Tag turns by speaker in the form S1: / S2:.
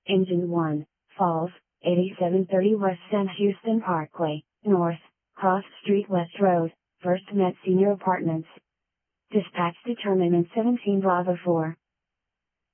S1: Engine 1, Falls, 8730 West San Houston Parkway, North, Cross Street West Road, First Met Senior Apartments. Dispatch determinant 17 Bravo 4.